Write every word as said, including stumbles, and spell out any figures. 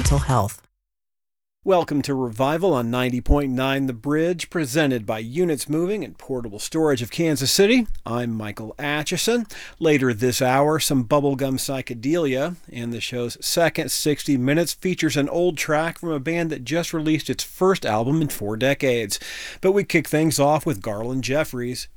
mental health. Welcome to Revival on ninety point nine The Bridge, presented by Units Moving and Portable Storage of Kansas City. I'm Michael Atchison. Later this hour, some bubblegum psychedelia, and the show's second sixty minutes features an old track from a band that just released its first album in four decades. But we kick things off with Garland Jeffries.